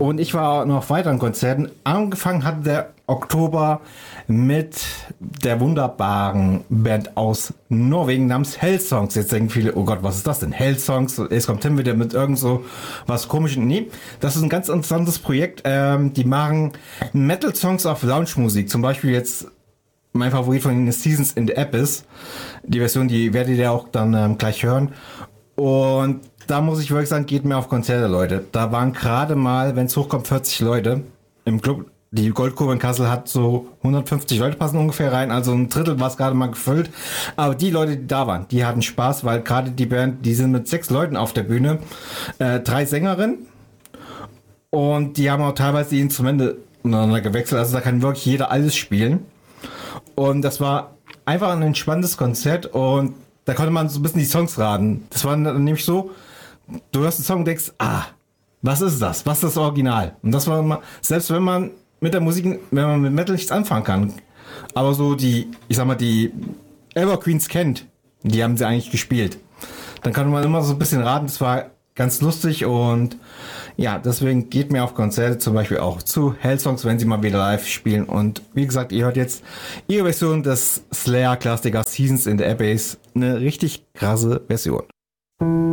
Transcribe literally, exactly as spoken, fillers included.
Und ich war noch auf weiteren Konzerten. Angefangen hat der Oktober mit der wunderbaren Band aus Norwegen namens Hellsongs. Jetzt denken viele, oh Gott, was ist das denn? Hellsongs, es kommt hin wieder mit irgend so was Komisches. Nee, das ist ein ganz interessantes Projekt. Ähm, die machen Metal-Songs auf Lounge-Musik. Zum Beispiel jetzt mein Favorit von ihnen ist Seasons in the Abyss. Die Version, die werdet ihr auch dann ähm, gleich hören. Und da muss ich wirklich sagen, geht mir auf Konzerte, Leute. Da waren gerade mal, wenn es hochkommt, vierzig Leute im Club. Die Goldkurve in Kassel hat so hundertfünfzig Leute passen ungefähr rein, also ein Drittel war es gerade mal gefüllt. Aber die Leute, die da waren, die hatten Spaß, weil gerade die Band, die sind mit sechs Leuten auf der Bühne, äh, drei Sängerinnen und die haben auch teilweise die Instrumente untereinander gewechselt, also da kann wirklich jeder alles spielen. Und das war einfach ein entspanntes Konzert und da konnte man so ein bisschen die Songs raten. Das war dann nämlich so, du hörst einen Song und denkst, ah, was ist das? Was ist das Original? Und das war immer, selbst wenn man mit der Musik, wenn man mit Metal nichts anfangen kann, aber so die, ich sag mal, die Evergreens kennt, die haben sie eigentlich gespielt. Dann kann man immer so ein bisschen raten, das war ganz lustig und ja, deswegen geht mir auf Konzerte zum Beispiel auch zu Hellsongs, wenn sie mal wieder live spielen. Und wie gesagt, ihr hört jetzt ihre Version des Slayer-Klassikers Seasons in the Abyss, eine richtig krasse Version.